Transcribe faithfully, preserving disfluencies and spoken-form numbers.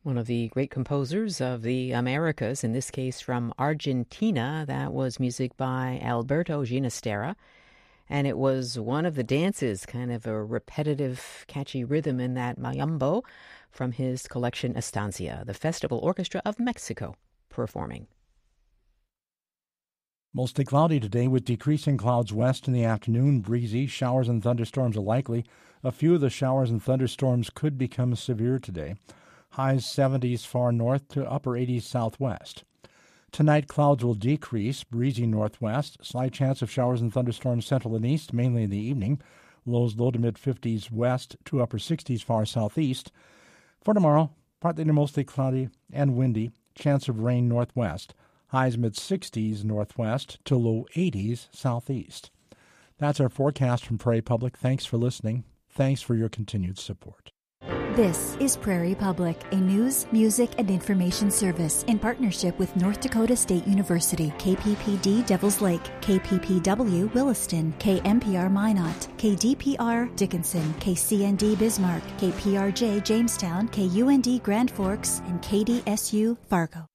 One of the great composers of the Americas, in this case from Argentina. That was music by Alberto Ginastera. And it was one of the dances, kind of a repetitive, catchy rhythm in that mayambo from his collection Estancia, the Festival Orchestra of Mexico performing. Mostly cloudy today with decreasing clouds west in the afternoon, breezy, showers and thunderstorms are likely. A few of the showers and thunderstorms could become severe today. Highs seventies far north to upper eighties southwest. Tonight, clouds will decrease, breezy northwest, slight chance of showers and thunderstorms central and east, mainly in the evening. Lows low to mid-fifties west to upper sixties far southeast. For tomorrow, partly to mostly cloudy and windy, chance of rain northwest. Highs mid-sixties northwest to low eighties southeast. That's our forecast from Prairie Public. Thanks for listening. Thanks for your continued support. This is Prairie Public, a news, music, and information service in partnership with North Dakota State University, K P P D Devils Lake, K P P W Williston, K M P R Minot, K D P R Dickinson, K C N D Bismarck, K P R J Jamestown, K U N D Grand Forks, and K D S U Fargo.